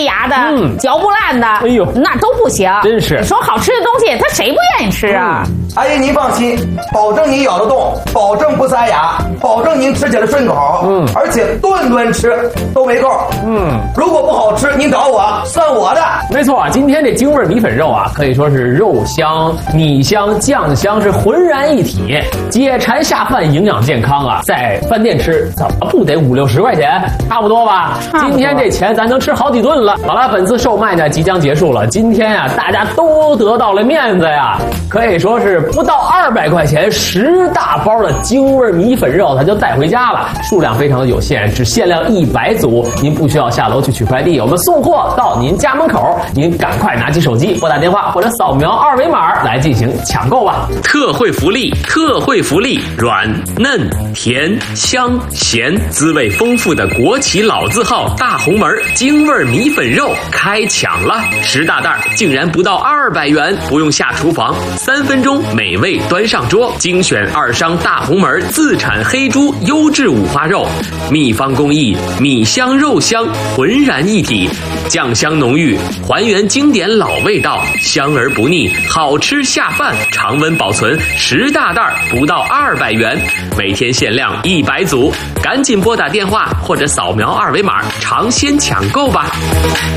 牙的、嚼不烂的， 哎呦， 那都不行。 真是， 你说好吃的东西，他谁不愿意吃啊？ 阿姨您放心，保证您咬得动，保证不塞牙，保证您吃起来顺口。而且顿顿吃都没够。如果不好吃，您找我，算我的。 没错，今天这京味米粉肉啊，可以说是肉香、米香、酱香是浑然一体，解馋下饭，营养健康啊！在饭店吃怎么不得50-60块钱，差不多吧？今天这钱咱能吃好几顿了。好了，本次售卖呢即将结束了，今天啊大家都得到了面子呀，可以说是不到200块钱10大包的京味米粉肉，它就带回家了，数量非常的有限，只限量100组，您不需要下楼去取快递，我们送货到您家门口，您赶快拿起手机拨打电话或者扫描2维码来进行抢购吧。 特惠福利，特惠福利，软嫩甜香咸，滋味丰富的国企老字号大红门京味米粉肉开抢了，10大袋竟然不到200元，不用下厨房，3分钟美味端上桌，精选2商大红门自产黑猪优质五花肉，秘方工艺，米香肉香，浑然一体，酱香浓郁，还原经典老味道，香而不腻，好吃下饭，常温保存，10大袋不到200元，每天限量100组，赶紧拨打电话或者扫描2维码尝鲜抢购吧。